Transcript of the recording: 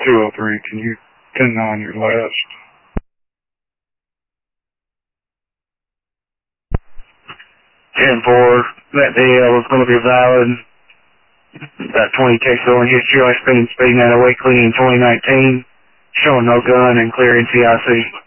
203, can you 10-9 your last? 10-4, that DL was going to be valid. That 20 Texas on history, I spinning speeding out of weight clean in 2019, showing no gun and clearing CIC.